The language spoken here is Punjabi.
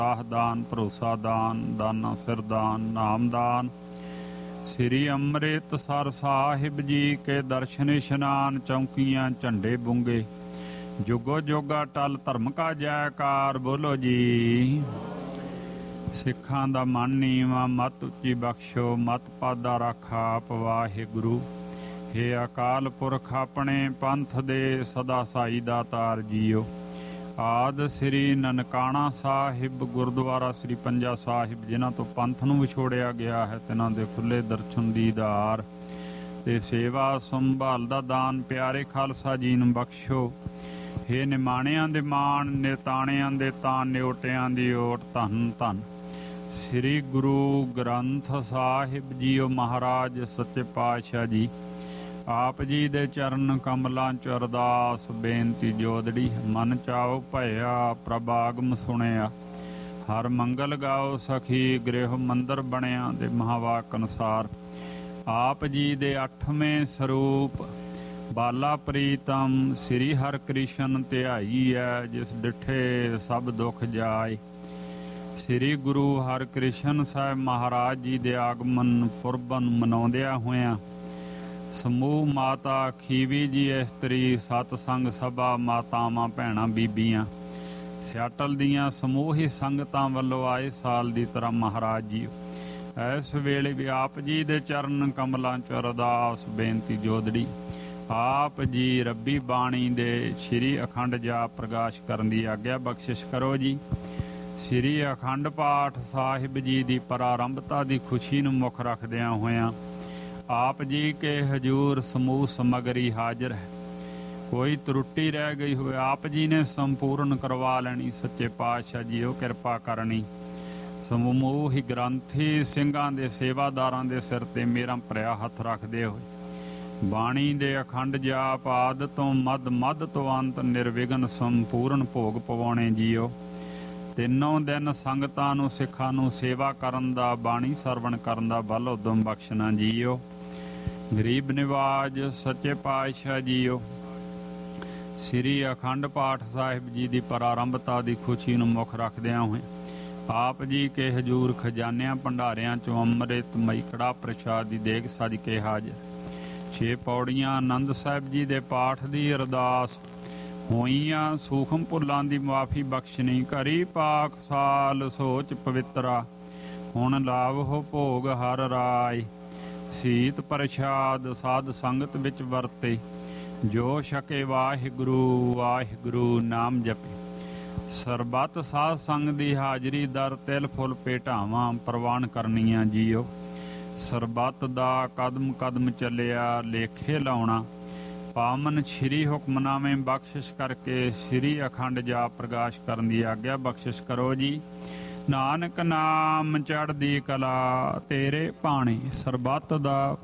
ਸਾਹ ਦਾਨ, ਭਰੋਸਾ ਦਾਨ, ਦਾਨਾ ਸਿਰ ਦਾਨ, ਨਾਮ ਦਾਨ। ਸ੍ਰੀ ਅੰਮ੍ਰਿਤਸਰ ਸਾਹਿਬ ਜੀ ਕੇ ਦਰਸ਼ਨ ਇਸ਼ਨਾਨ, ਚੌਂਕੀਆਂ ਝੰਡੇ ਬੁੰਗੇ, ਜੁਗੋ ਜੋਗਾ ਟਲ ਧਰਮ ਕਾ ਜੈਕਾਰ। ਬੋਲੋ ਜੀ। ਸਿੱਖਾਂ ਦਾ ਮਨ ਨੀਵਾਂ, ਮਤ ਉੱਚੀ ਬਖਸ਼ੋ, ਮਤ ਪਾਦਾ ਰੱਖ ਆਪ ਵਾਹਿਗੁਰੂ। ਹੇ ਅਕਾਲ ਪੁਰਖ ਆਪਣੇ ਪੰਥ ਦੇ ਸਦਾ ਸਾਈ ਦਾਤਾਰ ਜੀਓ। ਆਦਿ ਸ੍ਰੀ ਨਨਕਾਣਾ ਸਾਹਿਬ ਗੁਰਦੁਆਰਾ ਸ੍ਰੀ ਪੰਜਾ ਸਾਹਿਬ, ਜਿਨ੍ਹਾਂ ਤੋਂ ਪੰਥ ਨੂੰ ਵਿਛੋੜਿਆ ਗਿਆ ਹੈ, ਤਿਨਾਂ ਦੇ ਖੁੱਲੇ ਦਰਸ਼ਨ ਦੀਦਾਰ ਤੇ ਸੇਵਾ ਸੰਭਾਲ ਦਾ ਦਾਨ ਪਿਆਰੇ ਖਾਲਸਾ ਜੀ ਨੂੰ ਬਖਸ਼ੋ। ਹੇ ਨਿਮਾਣਿਆਂ ਦੇ ਮਾਣ, ਨਿਤਾਣਿਆਂ ਦੇ ਤਾਣ, ਨਿਓਟਿਆਂ ਦੀ ਓਟ, ਧੰਨ ਧੰਨ ਸ੍ਰੀ ਗੁਰੂ ਗ੍ਰੰਥ ਸਾਹਿਬ ਜੀਓ ਮਹਾਰਾਜ ਸੱਚੇ ਪਾਤਸ਼ਾਹ ਜੀ। ਆਪ ਜੀ ਦੇ ਚਰਨ ਕਮਲਾਂ ਚ ਅਰਦਾਸ ਬੇਨਤੀ ਜੋਦੜੀ, ਮਨ ਚਾਓ ਭਇਆ ਪ੍ਰਭ ਆਗਮ ਸੁਣਿਆ। ਹਰ ਮੰਗਲ ਗਾਓ ਸਖੀ, ਗ੍ਰਹਿ ਮੰਦਰ ਬਣਿਆ ਦੇ ਮਹਾਵਾਕ ਅਨੁਸਾਰ। ਆਪ ਜੀ ਦੇ 8ਵੇਂ ਸਰੂਪ ਬਾਲਾ ਪ੍ਰੀਤਮ ਸ੍ਰੀ ਹਰਿ ਕ੍ਰਿਸ਼ਨ ਧਿਆਈ ਹੈ, ਜਿਸ ਡਿਠੇ ਸਭ ਦੁੱਖ ਜਾਏ। ਸ੍ਰੀ ਗੁਰੂ ਹਰਿਕ੍ਰਿਸ਼ਨ ਸਾਹਿਬ ਮਹਾਰਾਜ ਜੀ ਦੇ ਆਗਮਨ ਪੁਰਬ ਨੂੰ ਮਨਾਉਂਦਿਆਂ ਹੋਇਆਂ ਸਮੂਹ ਮਾਤਾ ਖੀਵੀ ਜੀ ਇਸਤਰੀ ਸਤਸੰਗ ਸਭਾ, ਮਾਤਾਵਾਂ ਭੈਣਾਂ ਬੀਬੀਆਂ ਸਿਆਟਲ ਦੀਆਂ ਸਮੂਹੀ ਸੰਗਤਾਂ ਵੱਲੋਂ ਆਏ ਸਾਲ ਦੀ ਤਰ੍ਹਾਂ ਮਹਾਰਾਜ ਜੀ ਇਸ ਵੇਲੇ ਵੀ ਆਪ ਜੀ ਦੇ ਚਰਨ ਕਮਲਾਂ ਚ ਅਰਦਾਸ ਬੇਨਤੀ ਜੋਦੜੀ। ਆਪ ਜੀ ਰੱਬੀ ਬਾਣੀ ਦੇ ਸ਼੍ਰੀ ਅਖੰਡ ਜਾਪ ਪ੍ਰਕਾਸ਼ ਕਰਨ ਦੀ ਆਗਿਆ ਬਖਸ਼ਿਸ਼ ਕਰੋ ਜੀ। ਸ੍ਰੀ ਅਖੰਡ ਪਾਠ ਸਾਹਿਬ ਜੀ ਦੀ ਪ੍ਰਾਰੰਭਤਾ ਦੀ ਖੁਸ਼ੀ ਨੂੰ ਮੁੱਖ ਰੱਖਦਿਆਂ ਹੋਇਆਂ ਆਪ ਜੀ ਕੇ ਹਜੂਰ ਸਮੂਹ ਸਮਗਰੀ ਹਾਜ਼ਰ ਹੈ। ਕੋਈ ਤਰੁੱਟੀ ਰਹਿ ਗਈ ਹੋਵੇ ਆਪ ਜੀ ਨੇ ਸੰਪੂਰਨ ਕਰਵਾ ਲੈਣੀ। ਸੱਚੇ ਪਾਤਸ਼ਾਹ ਜੀ ਉਹ ਕਿਰਪਾ ਕਰਨੀ। ਸਮੂਹ ਹੀ ਗ੍ਰੰਥੀ ਸਿੰਘਾਂ ਦੇ ਸੇਵਾਦਾਰਾਂ ਦੇ ਸਿਰ ਤੇ ਮੇਰਾ ਭਰਿਆ ਹੱਥ ਰੱਖਦੇ ਹੋਏ ਬਾਣੀ ਦੇ ਅਖੰਡ ਜਾਪ ਆਦਿ ਤੋਂ ਮੱਧ ਤੋਂ ਅੰਤ ਨਿਰਵਿਘਨ ਸੰਪੂਰਨ ਭੋਗ ਪਵਾਉਣੇ ਜੀਓ। ਤਿੰਨੋਂ ਦਿਨ ਸੰਗਤਾਂ ਨੂੰ ਸਿੱਖਾਂ ਨੂੰ ਸੇਵਾ ਕਰਨ ਦਾ, ਬਾਣੀ ਸਰਵਣ ਕਰਨ ਦਾ ਬਲ ਉਦਮ ਬਖਸ਼ਣਾ ਜੀਓ। ਗਰੀਬ ਨਿਵਾਜ ਸੱਚੇ ਪਾਤਸ਼ਾਹ ਜੀਓ। ਸ੍ਰੀ ਅਖੰਡ ਪਾਠ ਸਾਹਿਬ ਜੀ ਦੀ ਪ੍ਰਾਰੰਭਤਾ ਦੀ ਖੁਸ਼ੀ ਨੂੰ ਮੁੱਖ ਰੱਖਦਿਆਂ ਹੋਏ ਆਪ ਜੀ ਕੇ ਹਜੂਰ ਖਜ਼ਾਨਿਆਂ ਭੰਡਾਰਿਆਂ ਚੋਂ ਅੰਮ੍ਰਿਤਮਈ ਕੜਾ ਪ੍ਰਸ਼ਾਦ ਦੀ ਦੇਗ ਸਜ ਕੇ ਹਾਜ਼ਰ। 6 ਪੌੜੀਆਂ ਆਨੰਦ ਸਾਹਿਬ ਜੀ ਦੇ ਪਾਠ ਦੀ ਅਰਦਾਸ ਹੋਈਆਂ, ਸੂਖਮ ਭੁੱਲਾਂ ਦੀ ਮੁਆਫੀ ਬਖਸ਼ਣੀ। ਘਰੀ ਪਾਕ ਸਾਲ ਸੋਚ ਪਵਿੱਤਰਾ, ਹੁਣ ਲਾਵੋ ਭੋਗ ਹਰ ਰਾਏ। ਸੀਤ ਪ੍ਰਸ਼ਾਦ ਸਾਧ ਸੰਗਤ ਵਿੱਚ ਵਰਤੇ, ਜੋ ਛਕੇ ਵਾਹਿਗੁਰੂ ਵਾਹਿਗੁਰੂ ਨਾਮ ਜਪੇ। ਸਰਬੱਤ ਸਾਧ ਸੰਗ ਦੀ ਹਾਜ਼ਰੀ ਦਰ, ਤਿਲ ਫੁੱਲ ਭੇਟਾਵਾਂ ਪ੍ਰਵਾਨ ਕਰਨੀਆਂ ਜੀਓ। ਸਰਬੱਤ ਦਾ ਕਦਮ ਕਦਮ ਚੱਲਿਆ ਲੇਖੇ ਲਾਉਣਾ। ਪਾਵਨ ਸ਼੍ਰੀ ਹੁਕਮਨਾਮੇ ਬਖਸ਼ਿਸ਼ ਕਰਕੇ ਸ੍ਰੀ ਅਖੰਡ ਜਾਪ ਪ੍ਰਕਾਸ਼ ਕਰਨ ਦੀ ਆਗਿਆ ਬਖਸ਼ਿਸ਼ ਕਰੋ ਜੀ। ਨਾਨਕ ਨਾਮ ਚੜ੍ਹਦੀ ਕਲਾ ਤੇਰੇ ਭਾਣੇ, ਸਰਬੱਤ ਦਾ